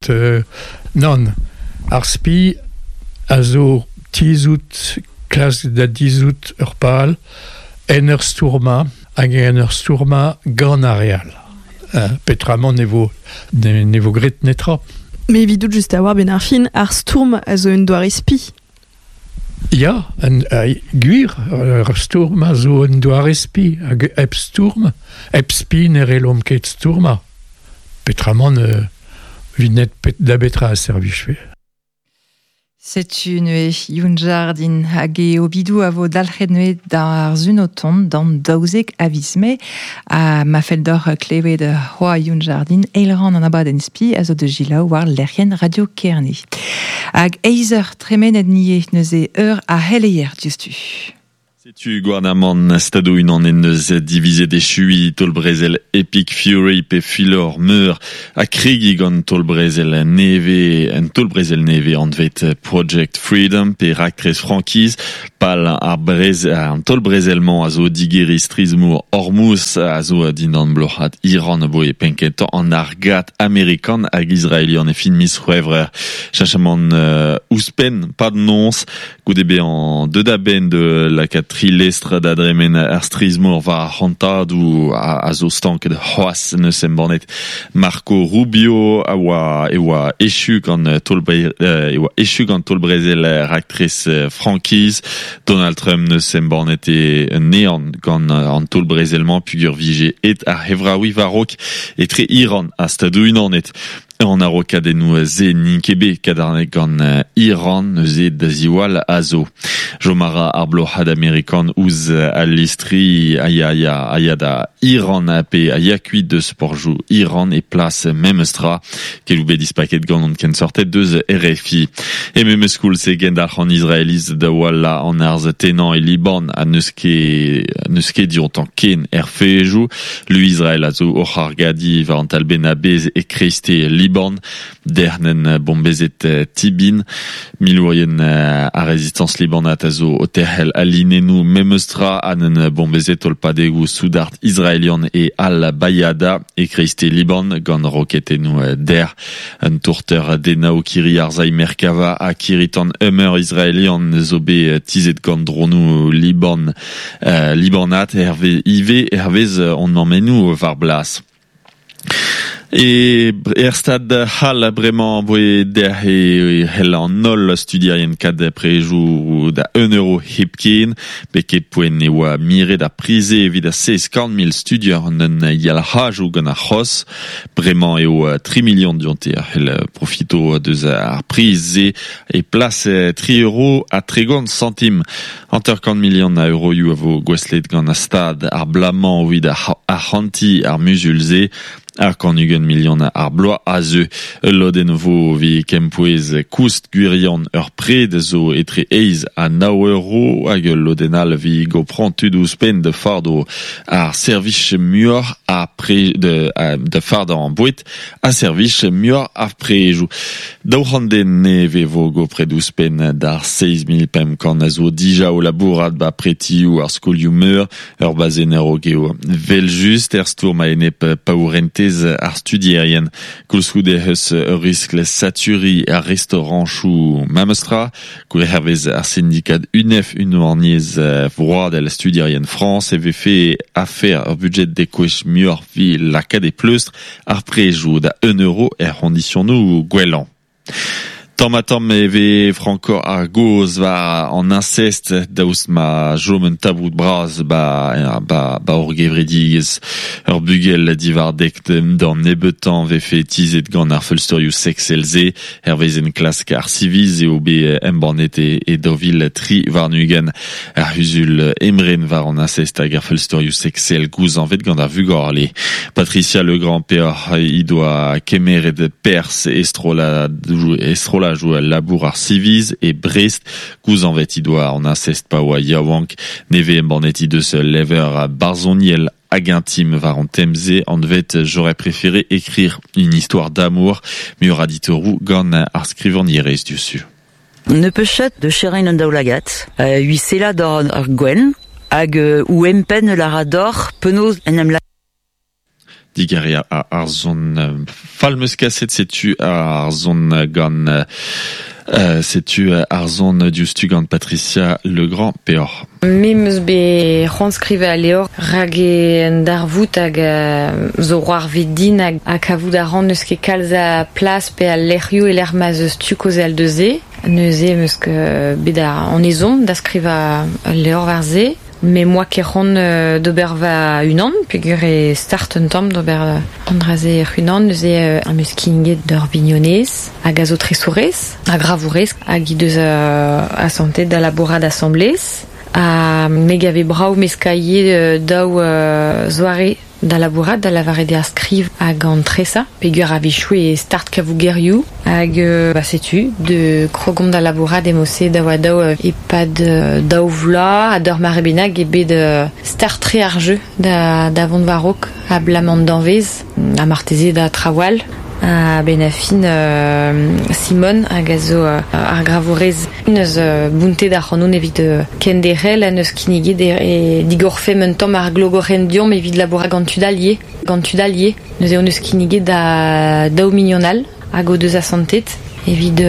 non, ar spi a zo tizout klas da dizout ur pal en ur stourma hag en ur stourma gant areal. Petraman ne vo gret netra. Me evidout just a war ben ar fin ar stourm a zo un doar espi. Ya, gwir, ur stourm a zo un doar espi hag ep stourm, ep spi ne relom ket stourma. Petraman vinet da betra a servich fe. C'est une Youn Jardin hag e obidou a vo dalc'het neuet d'ar zunoton d'an daouzek avisme a mafeldor klevet hoa Youn Jardin eilran an abad en spi a zo de gila war lerien radio kerni. Hag eizer tremenet nie neuze a heleier justu. Tu gouarnamant stado unan en eus divisé des chui tol brezel Epic Fury pe filor meur a krigi gant tol brezel neve en tol brezel neve an vet Project Freedom pe raktres frankiz pal ar brezel an tol brezelman a zo digeri strizmour Hormuz a zo din an blochat Iran bo e penket an argat amerikan hag israelian e fin mis c'hwevrer chachamant ouspen pad nons goudebe an deudaben de la trilestre d'adremen ar strizmour va hantad ou a zo stank de c'hoaz neus em bannet Marco Rubio ewa echu gant tol brezel raktres frankiz Donald Trump neus em bannet nean gant an tol brezelman pugur vije et ar hevraoui varok etre Iran a stadou unanet. On a rokadennou ze ninkebe kadarne gant Iran ze da ziwal a zo. Jomara ar bloc'had amerikan ouz al listri aya da Iran pe aya kuit de sportjou Iran e plas memestra keloube dispaket gant on ken sortet deus RFI. E memeskoul se gen d'arc'han israeliz da walla an arz tenan e Liban a neus ket diontan ken feejou. Lu Israel a zo oc'har gadi va an talben a bez e kreiste Liban dernen bombezet tibin milourien a résistance libanat a zo o terhel alinenou memestra an bombezet ol padegou soudart israelian e al bayada e kreiste Liban gant roketenou der un tourteur denao kiri arzai merkava a kiritan hummer israelian zo be tizet gant dronou libanat hervez on emmenou var blas. Et stad hal bremañ boe der hel an nol studiarien kad prejou da €1 hipkin beke poen e oa mire da prize evit a 60,000 studiar n'en yal hajou gant a c'hos bremañ e oa 3 millions dionte hel profito deus ar prize e plas €3 a 30 centimes anter 40 millions a euro you a vo gweslet gant a stad ar blaman ovid a hanti ar musulze ar kanugen million ar bloa a zeu. Loden vo vi kempouez koust gwirian ur pred zo etre eiz a €9 hag lodenal vi gopran tud ouspen de fardo ar servich muor de fardo an bouet a servich muor ar prejou. Daouranden ne vo gopred ouspen d'ar 6,000 pem kan a zo dija o labourat ba preti ou ar skolioù meur ur bazen ero geo vel just er stour ma enep paourente ar studierien koulskoude eus riskle saturi ar restaurant chou mamestra koule hervez ar syndikat UNEF unorniez vroadel studierien France eve fe afer ur budget de koech muor vi lakad e pleustr ar prejou da €1 conditionnou gwelan. Tamm eve frankor ar goz va an incest daoust ma jom un tabout braz ba ur gevredigez ur bugel divardek d'an nebetan ve fe tizet gant ar feulsterioù sexelze hervez en klask ar civiz e obe embannet e dovil tri varnugen ar huzul emren var an incest hag ar feulsterioù sexel gouz an vet gant ar vugorle. Patricia le grand-père i doa kemeret pers estrola jou labour ar civiz e Brest gouz an vet i doa an incest pa oa yaouank neve embannet i deus lever a barzoniel hag intim var an temze an vet j'aurais préféré écrire une histoire d'amour mur aditorou gant ar skrivaniérez dessus. Ne pechet de cherein an daoulagat huisela d'ar gwen hag ou empen la rador penaos en am la digeri ar zon falmeus kaset setu ar zon gant setu ar zon dioustu gant Patricia Legrand peor. Me meus be c'hoanskrive a leor rag en darvout hag zo c'hoar vet din hag a kavout a ran neus ket kalz a plas pe a lerioù e ler ma zeus tu koze al deze. Neuze meus ke bet an ezon da skrive a leor war ze. Mais moi qui ron d'ober va une an, pegur e start un tom d'ober andraze une an, neuze a meus kinget d'ur bignonez, hag a zo tresourez, a gravourez, hag i deus a santet da laborad assemblez, a meg ave brao mes kaie daou zoare da laborad, da lavarede ar skriv hag an tresa, pegur a vichou e start kavou gerioù, hag setu, de krogom da laborad emose daoa daou e pad daou vla, a dor mare benag e bet start tre ar jeu da vont varok a blamant d'anvez, a marteze da trawal, a ben a fin Simon hag a zo ar gravourez neus bounte da c'hanoun evit kenderel a neus kinigit e digorfem un tom ar glogoren diom evit labora gantudalier neus eo neus kinigit da daou mignonal hag o deus a santet evit